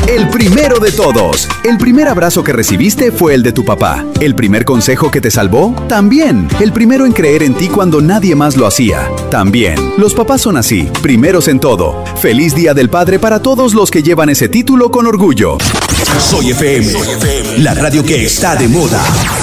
El primero de todos. El primer abrazo que recibiste fue el de tu papá. El primer consejo que te salvó, también. El primero en creer en ti cuando nadie más lo hacía, también. Los papás son así, primeros en todo. Feliz Día del Padre para todos los que llevan ese título con orgullo. Soy FM, la radio que está de moda.